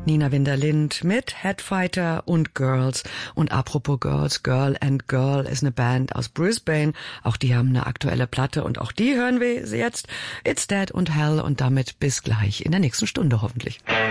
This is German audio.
Nina Winter-Lind mit Headfighter und Girls. Und apropos Girls, Girl and Girl ist eine Band aus Brisbane. Auch die haben eine aktuelle Platte und auch die hören wir jetzt. It's Dead und Hell und damit bis gleich in der nächsten Stunde hoffentlich.